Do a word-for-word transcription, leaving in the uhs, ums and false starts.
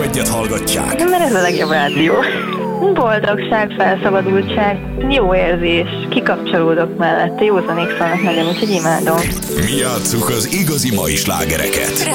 Egyet hallgatják. De mert ez a legjobb rádió. Boldogság, felszabadultság, jó érzés, kikapcsolódok mellette, józanék szólnak nagyon, úgyhogy imádom. Mi játsszuk az igazi mai slágereket.